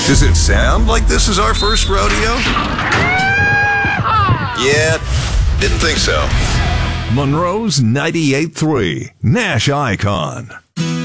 Does it sound like this is our first rodeo? Yeah, didn't think so. Monroe's 98.3, Nash Icon.